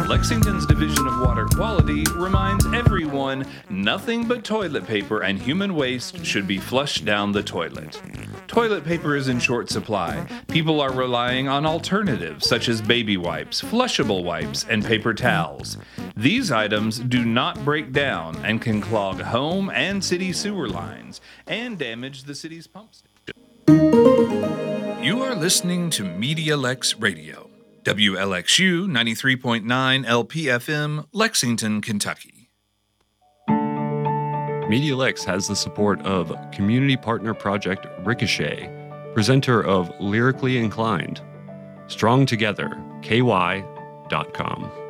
Lexington's Division of Water Quality reminds everyone nothing but toilet paper and human waste should be flushed down the toilet. Toilet paper is in short supply. People are relying on alternatives such as baby wipes, flushable wipes, and paper towels. These items do not break down and can clog home and city sewer lines and damage the city's pump station. You are listening to MediaLex Radio, WLXU 93.9 LPFM, Lexington, Kentucky. MediaLex has the support of community partner project Ricochet, presenter of Lyrically Inclined. Strong Together, KY.com.